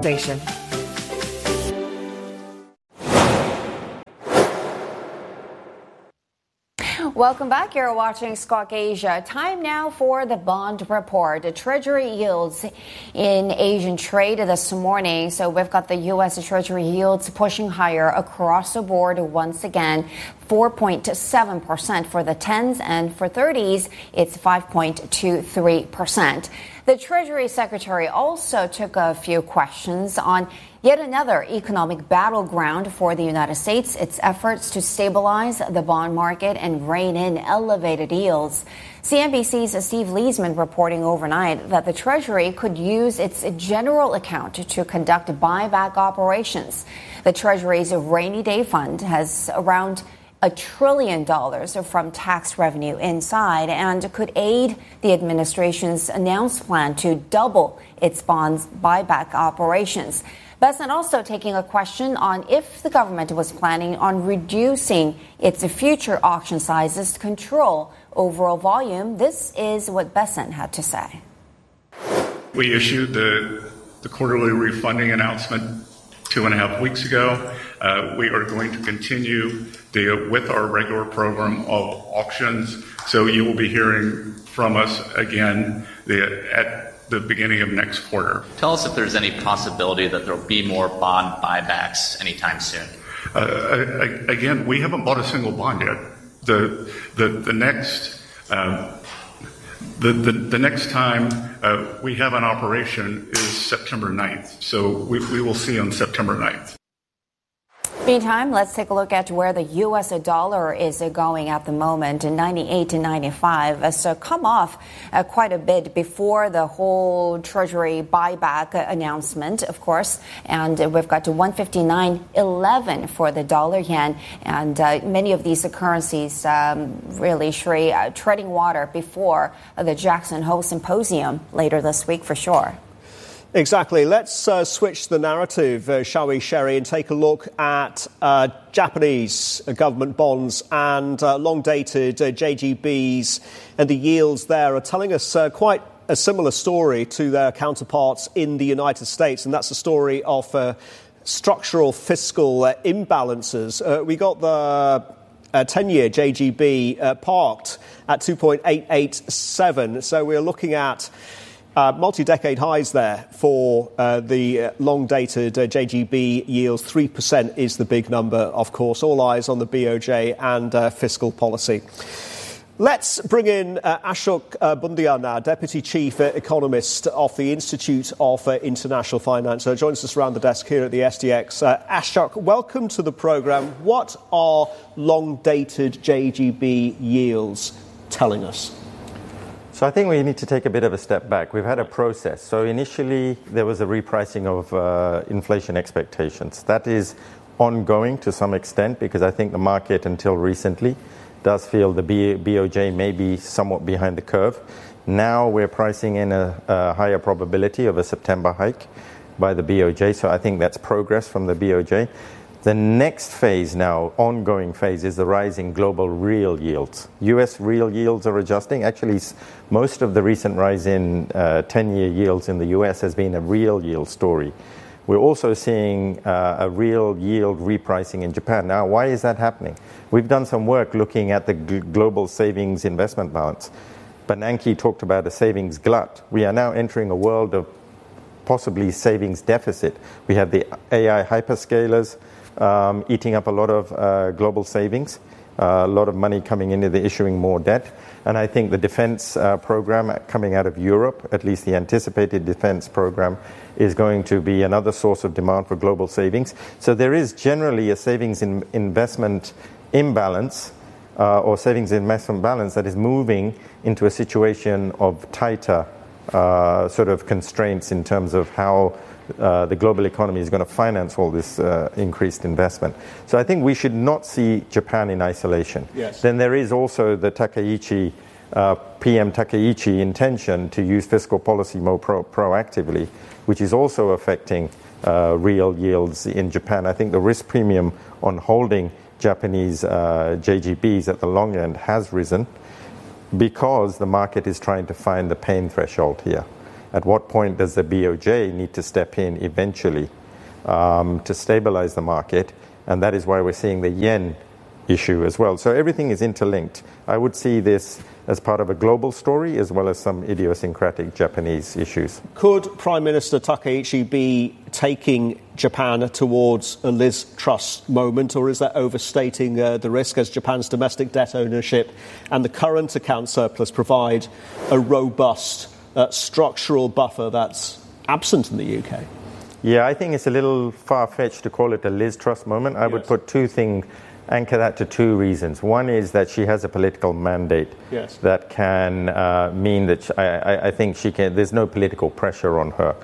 station. Welcome back. You're watching Squawk Asia. Time now for the bond report. The Treasury yields in Asian trade this morning. So we've got the U.S. Treasury yields pushing higher across the board once again. 4.7% for the 10s, and for 30s, it's 5.23%. The Treasury Secretary also took a few questions on yet another economic battleground for the United States, its efforts to stabilize the bond market and rein in elevated yields. CNBC's Steve Leisman reporting overnight that the Treasury could use its general account to conduct buyback operations. The Treasury's rainy day fund has around $1 trillion from tax revenue inside and could aid the administration's announced plan to double its bonds buyback operations. Besant also taking a question on if the government was planning on reducing its future auction sizes to control overall volume. This is what Besant had to say. We issued the quarterly refunding announcement 2.5 weeks ago. We are going to continue with our regular program of auctions. So you will be hearing from us again at the beginning of next quarter. Tell us if there's any possibility that there will be more bond buybacks anytime soon. Again, we haven't bought a single bond yet. The next time we have an operation is September 9th. So we will see on September 9th. Meantime, let's take a look at where the U.S. dollar is going at the moment, 98 to 95. So come off quite a bit before the whole Treasury buyback announcement, of course. And we've got to 159.11 for the dollar yen. And many of these currencies really, Shri, treading water before the Jackson Hole Symposium later this week for sure. Exactly. Let's switch the narrative, shall we, Sherry, and take a look at Japanese government bonds and long-dated JGBs, and the yields there are telling us quite a similar story to their counterparts in the United States, and that's the story of structural fiscal imbalances. We got the 10-year JGB parked at 2.887, so we're looking at multi-decade highs there for the long-dated JGB yields. 3% is the big number, of course. All eyes on the BOJ and fiscal policy. Let's bring in Ashok Bundia now, Deputy Chief Economist of the Institute of International Finance. Joins us around the desk here at the SDX. Ashok, welcome to the programme. What are long-dated JGB yields telling us? So I think we need to take a bit of a step back. We've had a process. So initially, there was a repricing of inflation expectations. That is ongoing to some extent because I think the market until recently does feel the BOJ may be somewhat behind the curve. Now we're pricing in a higher probability of a September hike by the BOJ. So I think that's progress from the BOJ. The next phase now, ongoing phase, is the rise in global real yields. U.S. real yields are adjusting. Actually, most of the recent rise in 10-year yields in the U.S. has been a real yield story. We're also seeing a real yield repricing in Japan. Now, why is that happening? We've done some work looking at the global savings investment balance. Bernanke talked about a savings glut. We are now entering a world of possibly savings deficit. We have the AI hyperscalers eating up a lot of global savings, a lot of money coming into the issuing more debt. And I think the defense program coming out of Europe, at least the anticipated defense program, is going to be another source of demand for global savings. So there is generally a savings investment imbalance or savings investment balance that is moving into a situation of tighter sort of constraints in terms of how the global economy is going to finance all this increased investment. So I think we should not see Japan in isolation. Yes. Then there is also the Takaichi, PM Takaichi intention to use fiscal policy more proactively, which is also affecting real yields in Japan. I think the risk premium on holding Japanese JGBs at the long end has risen because the market is trying to find the pain threshold here. At what point does the BOJ need to step in eventually to stabilize the market? And that is why we're seeing the yen issue as well. So everything is interlinked. I would see this as part of a global story as well as some idiosyncratic Japanese issues. Could Prime Minister Takaichi be taking Japan towards a Liz Truss moment, or is that overstating the risk, as Japan's domestic debt ownership and the current account surplus provide a robust structural buffer that's absent in the UK? Yeah, I think it's a little far-fetched to call it a Liz Truss moment. I would put anchor that to two reasons. One is that she has a political mandate that can mean that I think she can. There's no political pressure on her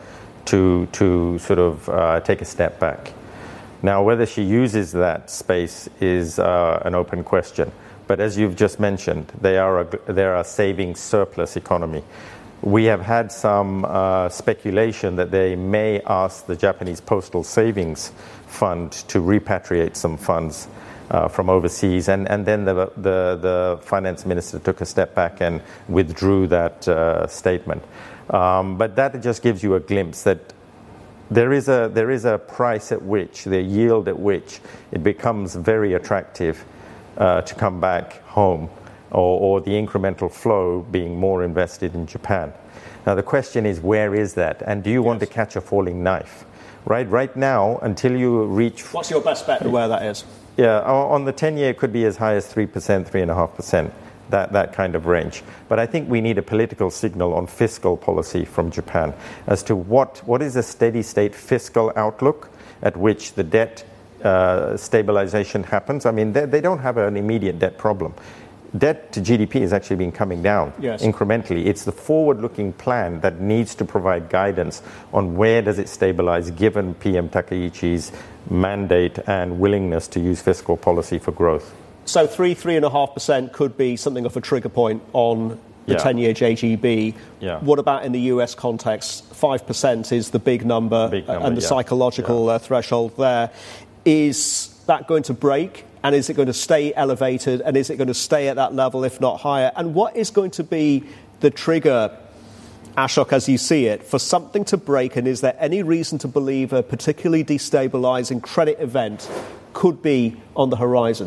to sort of take a step back. Now, whether she uses that space is an open question. But as you've just mentioned, they are a saving surplus economy. We have had some speculation that they may ask the Japanese Postal Savings Fund to repatriate some funds from overseas, and then the finance minister took a step back and withdrew that statement. But that just gives you a glimpse that there is a price at which, the yield at which it becomes very attractive to come back home, or the incremental flow being more invested in Japan. Now the question is, where is that? And do you want to catch a falling knife? Right now, until you reach... What's your best bet where that is? Yeah, on the 10-year, it could be as high as 3%, 3.5%, that kind of range. But I think we need a political signal on fiscal policy from Japan as to what is a steady-state fiscal outlook at which the debt stabilization happens. I mean, they don't have an immediate debt problem. Debt to GDP has actually been coming down incrementally. It's the forward-looking plan that needs to provide guidance on where does it stabilize, given PM Takaichi's mandate and willingness to use fiscal policy for growth. So 3.5% could be something of a trigger point on the 10-year JGB. Yeah. What about in the US context? 5% is the big number and the psychological threshold there. Is that going to break? And is it going to stay elevated? And is it going to stay at that level, if not higher? And what is going to be the trigger, Ashok, as you see it, for something to break? And is there any reason to believe a particularly destabilizing credit event could be on the horizon?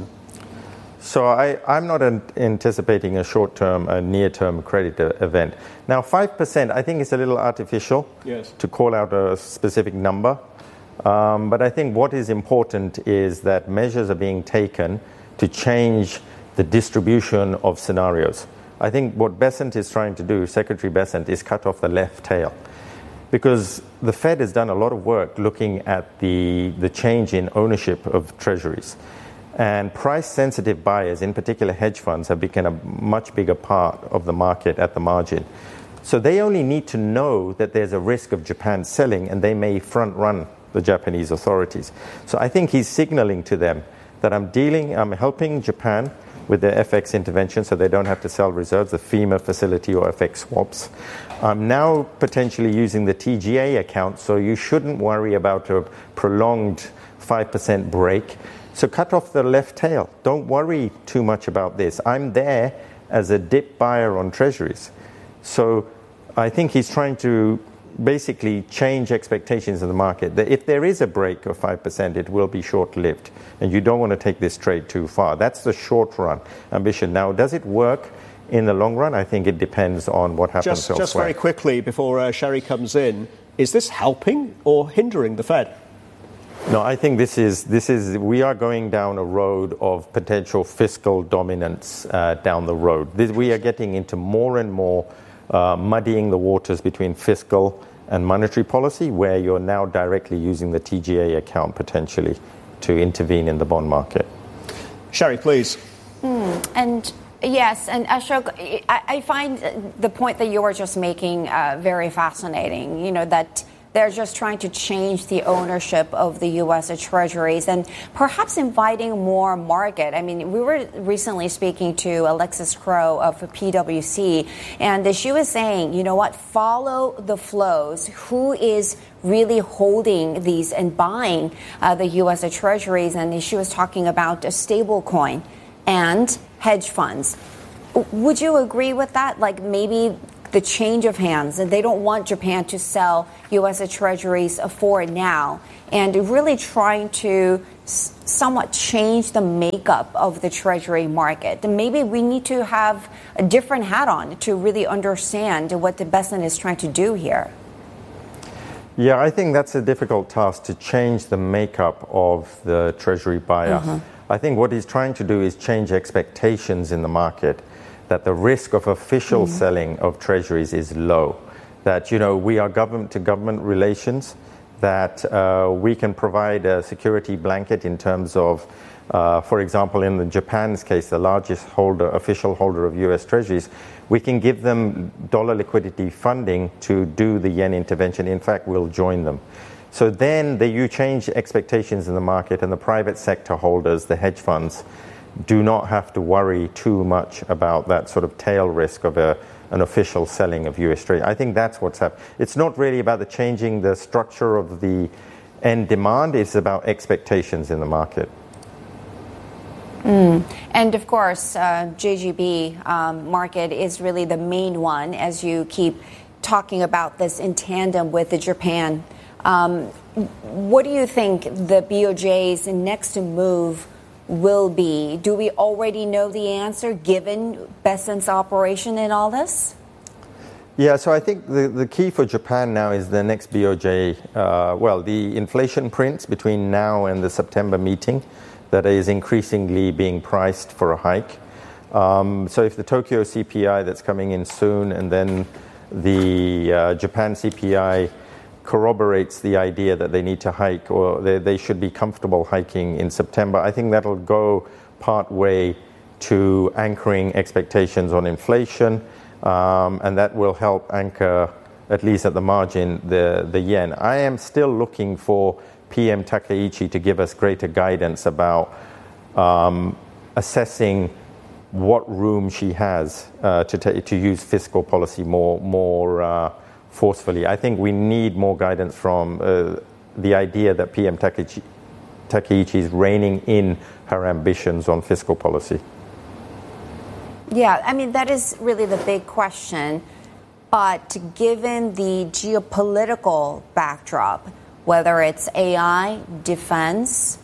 So I'm not anticipating a short-term, a near-term credit event. Now, 5%, I think it's a little artificial to call out a specific number. But I think what is important is that measures are being taken to change the distribution of scenarios. I think what Bessent is trying to do, Secretary Bessent, is cut off the left tail. Because the Fed has done a lot of work looking at the change in ownership of treasuries. And price-sensitive buyers, in particular hedge funds, have become a much bigger part of the market at the margin. So they only need to know that there's a risk of Japan selling, and they may front-run the Japanese authorities. So I think he's signaling to them that I'm helping Japan with their FX intervention so they don't have to sell reserves, the FEMA facility or FX swaps. I'm now potentially using the TGA account, so you shouldn't worry about a prolonged 5% break. So cut off the left tail. Don't worry too much about this. I'm there as a dip buyer on treasuries. So I think he's trying to basically change expectations in the market. That if there is a break of 5%, it will be short-lived. And you don't want to take this trade too far. That's the short-run ambition. Now, does it work in the long run? I think it depends on what happens elsewhere. Just very quickly, before Sherry comes in, is this helping or hindering the Fed? No, I think we are going down a road of potential fiscal dominance down the road. We are getting into more and more muddying the waters between fiscal and monetary policy, where you're now directly using the TGA account potentially to intervene in the bond market. Sherry, please. And yes, and Ashok, I find the point that you were just making very fascinating, you know, that they're just trying to change the ownership of the U.S. treasuries and perhaps inviting more market. I mean, we were recently speaking to Alexis Crow of PwC, and she was saying, you know what, follow the flows. Who is really holding these and buying the U.S. treasuries? And she was talking about a stable coin and hedge funds. Would you agree with that? Like maybe the change of hands, and they don't want Japan to sell U.S. Treasuries for now, and really trying to somewhat change the makeup of the Treasury market. And maybe we need to have a different hat on to really understand what the BESN is trying to do here. Yeah, I think that's a difficult task, to change the makeup of the Treasury buyer. I think what he's trying to do is change expectations in the market, that the risk of official selling of treasuries is low, that, we are government-to-government relations, that we can provide a security blanket in terms of, for example, in the Japan's case, the largest official holder of U.S. treasuries, we can give them dollar liquidity funding to do the yen intervention. In fact, we'll join them. So then you change expectations in the market, and the private sector holders, the hedge funds, do not have to worry too much about that sort of tail risk of an official selling of U.S. trade. I think that's what's happened. It's not really about changing the structure of the end demand. It's about expectations in the market. And of course, JGB market is really the main one, as you keep talking about this in tandem with the Japan. What do you think the BOJ's next move will be? Do we already know the answer, given BESN's operation in all this? Yeah, so I think the key for Japan now is the next BOJ, the inflation prints between now and the September meeting that is increasingly being priced for a hike. So if the Tokyo CPI that's coming in soon, and then the Japan CPI corroborates the idea that they need to hike, or they should be comfortable hiking in September, I think that'll go part way to anchoring expectations on inflation, and that will help anchor, at least at the margin, the yen. I am still looking for PM Takeichi to give us greater guidance about assessing what room she has to use fiscal policy more forcefully. I think we need more guidance from the idea that PM Takeichi is reining in her ambitions on fiscal policy. Yeah, I mean, that is really the big question. But given the geopolitical backdrop, whether it's AI, defense,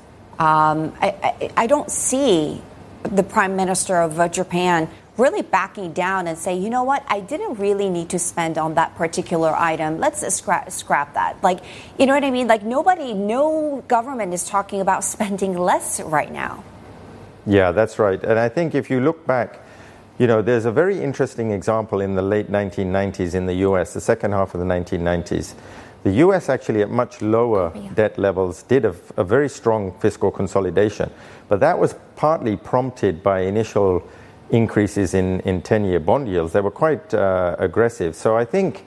I don't see the Prime Minister of Japan really backing down and say, you know what, I didn't really need to spend on that particular item. Let's scrap that. Like, you know what I mean? Like, no government is talking about spending less right now. Yeah, that's right. And I think if you look back, there's a very interesting example in the late 1990s in the US, the second half of the 1990s. The US actually at much lower debt levels did a very strong fiscal consolidation. But that was partly prompted by initial increases in 10-year bond yields. They were quite aggressive. So I think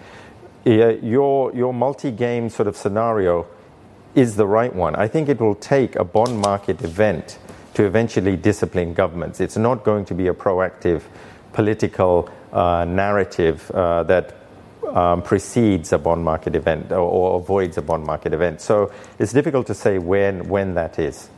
your multi-game sort of scenario is the right one. I think it will take a bond market event to eventually discipline governments. It's not going to be a proactive political narrative that precedes a bond market event or avoids a bond market event. So it's difficult to say when that is.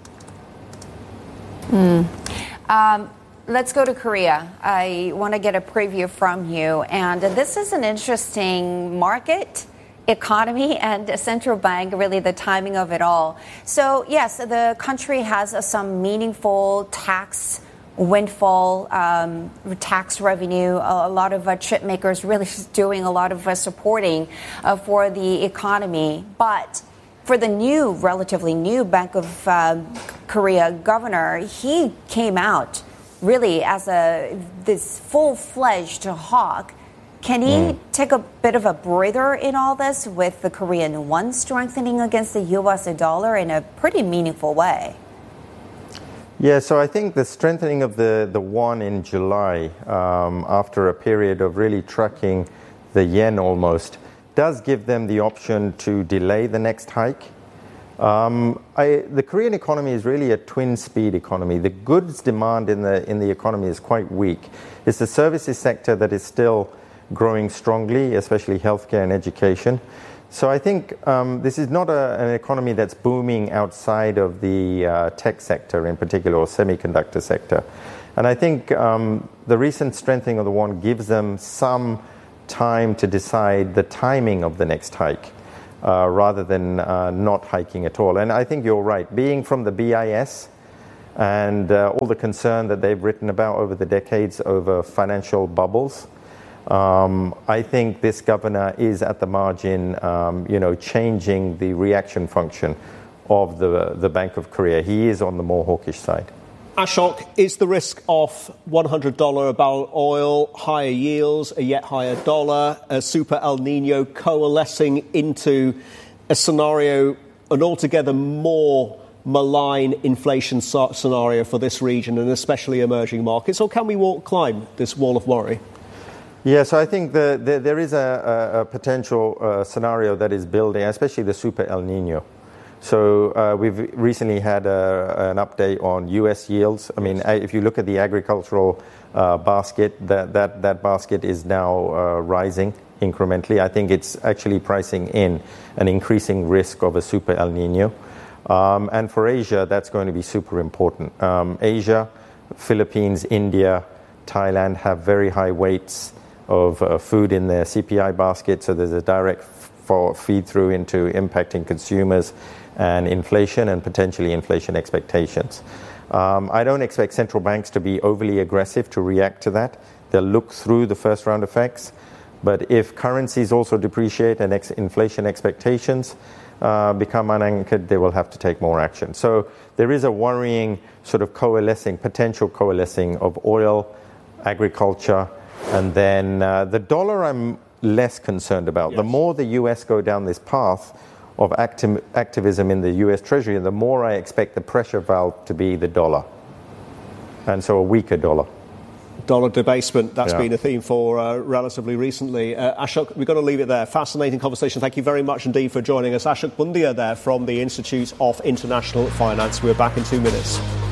Let's go to Korea. I want to get a preview from you. And this is an interesting market, economy, and central bank, really the timing of it all. So, yes, the country has some meaningful tax windfall, tax revenue. A lot of chip makers really doing a lot of supporting for the economy. But for the relatively new Bank of Korea governor, he came out really as this full-fledged hawk. Can he take a bit of a breather in all this with the Korean won strengthening against the U.S. dollar in a pretty meaningful way? Yeah, so I think the strengthening of the won in July, after a period of really tracking the yen almost, does give them the option to delay the next hike. The Korean economy is really a twin-speed economy. The goods demand in the economy is quite weak. It's the services sector that is still growing strongly, especially healthcare and education. So I think this is not an economy that's booming outside of the tech sector in particular, or semiconductor sector. And I think the recent strengthening of the won gives them some time to decide the timing of the next hike rather than not hiking at all. And I think you're right. Being from the BIS and all the concern that they've written about over the decades over financial bubbles, I think this governor is at the margin, changing the reaction function of the Bank of Korea. He is on the more hawkish side. Ashok, is the risk of $100 a barrel oil, higher yields, a yet higher dollar, a super El Nino coalescing into a scenario, an altogether more malign inflation scenario for this region and especially emerging markets? Or can we climb this wall of worry? Yeah, so I think there is a potential scenario that is building, especially the super El Nino. So we've recently had an update on U.S. yields. I mean, if you look at the agricultural basket, that basket is now rising incrementally. I think it's actually pricing in an increasing risk of a super El Nino. And for Asia, that's going to be super important. Asia, Philippines, India, Thailand have very high weights of food in their CPI basket, so there's a direct feed-through into impacting consumers and inflation and potentially inflation expectations. I don't expect central banks to be overly aggressive to react to that. They'll look through the first-round effects, but if currencies also depreciate and inflation expectations become unanchored, they will have to take more action. So there is a worrying sort of potential coalescing of oil, agriculture, and then the dollar I'm less concerned about. Yes. The more the US go down this path of activism in the US Treasury, the more I expect the pressure valve to be the dollar. And so a weaker dollar. Dollar debasement, that's been a theme for relatively recently. Ashok, we've got to leave it there. Fascinating conversation. Thank you very much indeed for joining us. Ashok Bundia there from the Institute of International Finance. We're back in 2 minutes.